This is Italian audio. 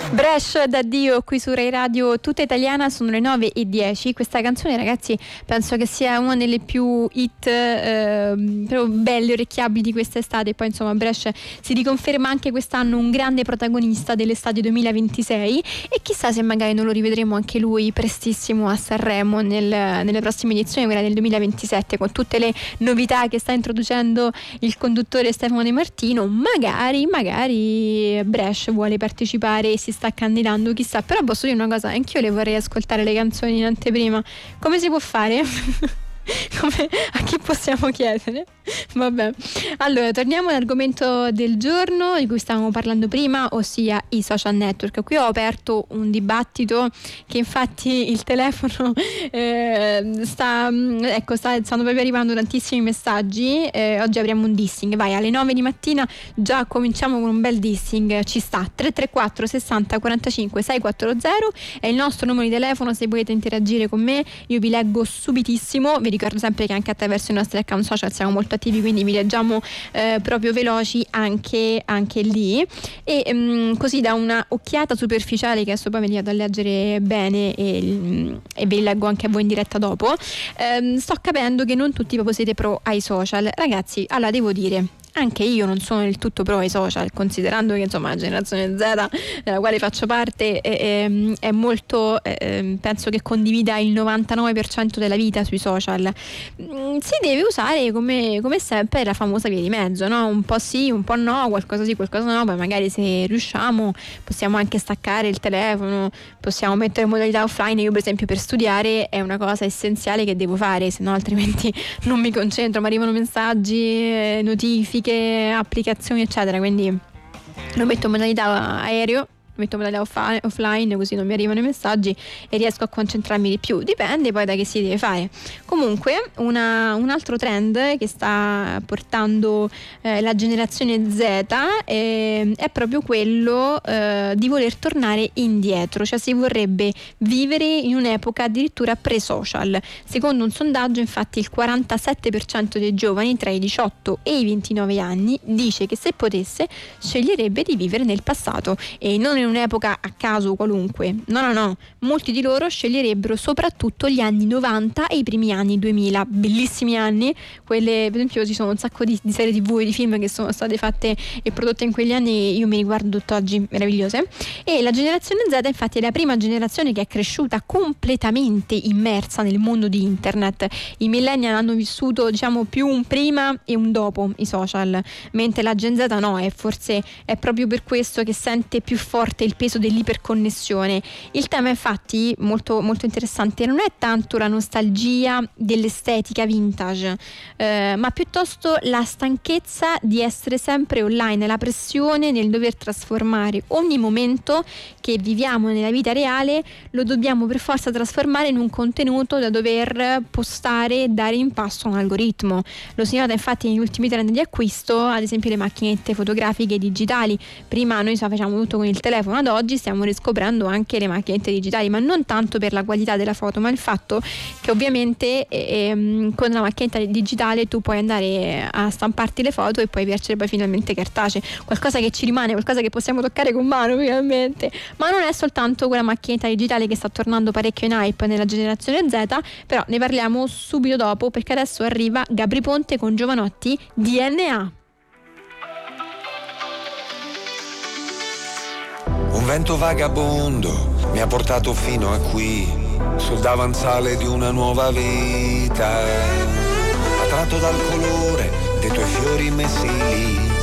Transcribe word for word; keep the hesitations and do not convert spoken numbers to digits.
Bresh d'addio qui su Rai Radio Tutta Italiana, sono le nove e dieci. Questa canzone, ragazzi, penso che sia una delle più hit eh, proprio belle, orecchiabili di quest'estate. Poi insomma Bresh si riconferma anche quest'anno un grande protagonista dell'estate duemilaventisei e chissà se magari non lo rivedremo anche lui prestissimo a Sanremo nel, nelle prossime edizioni, quella del duemilaventisette, con tutte le novità che sta introducendo il conduttore Stefano De Martino. Magari, magari Bresh vuole partecipare e si sta candidando, chissà. Però posso dire una cosa, anch'io le vorrei ascoltare le canzoni in anteprima. Come si può fare? Come, a chi possiamo chiedere? Vabbè, allora torniamo all'argomento del giorno di cui stavamo parlando prima, ossia i social network. Qui ho aperto un dibattito che infatti il telefono eh, sta ecco sta, stanno proprio arrivando tantissimi messaggi. Eh, oggi apriamo un dissing, vai, alle nove di mattina già cominciamo con un bel dissing, ci sta. Tre tre quattro sessanta quarantacinque seicentoquaranta è il nostro numero di telefono se volete interagire con me, io vi leggo subitissimo. Vi ricordo sempre che anche attraverso i nostri account social siamo molto attivi, quindi vi leggiamo eh, proprio veloci anche, anche lì. E mh, così da una occhiata superficiale, che adesso poi me li vado a leggere bene e, e ve li leggo anche a voi in diretta dopo, ehm, sto capendo che non tutti proprio siete pro ai social. Ragazzi, allora devo dire, anche io non sono del tutto pro ai social, considerando che insomma la generazione Z della quale faccio parte è, è, è molto eh, penso che condivida il novantanove per cento della vita sui social. Si deve usare come, come sempre la famosa via di mezzo, no? Un po' sì, un po' no, qualcosa sì, qualcosa no. Poi magari se riusciamo possiamo anche staccare il telefono, possiamo mettere in modalità offline. Io per esempio per studiare è una cosa essenziale che devo fare, se no altrimenti non mi concentro, mi arrivano messaggi, notifiche, applicazioni eccetera, quindi lo metto in modalità aereo, lo metto in modalità off- offline, così non mi arrivano i messaggi e riesco a concentrarmi di più. Dipende poi da che si deve fare. Comunque una, un altro trend che sta portando eh, la generazione Z eh, è proprio quello eh, di voler tornare indietro, cioè si vorrebbe vivere in un'epoca addirittura pre-social. Secondo un sondaggio, infatti, il quarantasette per cento dei giovani tra i diciotto e i ventinove anni dice che se potesse sceglierebbe di vivere nel passato e non in un'epoca a caso qualunque. No, no, no. Molti di loro sceglierebbero soprattutto gli anni novanta e i primi anni duemila. Bellissimi anni. Quelle, per esempio, ci sono un sacco di, di serie tivù e di film che sono state fatte e prodotte in quegli anni, io mi riguardo tutt'oggi, meravigliose. E la generazione Z, infatti, è la prima generazione che è cresciuta completamente immersa nel mondo di internet. I millennial hanno vissuto, diciamo, più un prima e un dopo i social, mentre la Gen Z no, e forse è proprio per questo che sente più forte il peso dell'iperconnessione. Il tema infatti molto, molto interessante non è tanto la nostalgia dell'estetica vintage, eh, ma piuttosto la stanchezza di essere sempre online, la pressione nel dover trasformare ogni momento che viviamo nella vita reale, lo dobbiamo per forza trasformare in un contenuto da dover postare e dare in passo a un algoritmo. Lo si nota infatti negli ultimi trend di acquisto, ad esempio le macchinette fotografiche digitali. Prima noi facciamo tutto con il telefono, ad oggi stiamo riscoprendo anche le macchinette digitali, ma non tanto per la qualità della foto, ma il fatto che ovviamente eh, con la macchinetta digitale tu puoi andare a stamparti le foto e puoi avercele poi finalmente cartacee, qualcosa che ci rimane, qualcosa che possiamo toccare con mano finalmente. Ma non è soltanto quella macchinetta digitale che sta tornando parecchio in hype nella generazione Z, però ne parliamo subito dopo, perché adesso arriva Gabry Ponte con Giovanotti, D N A. Un vento vagabondo mi ha portato fino a qui, sul davanzale di una nuova vita, attratto dal colore dei tuoi fiori messi lì,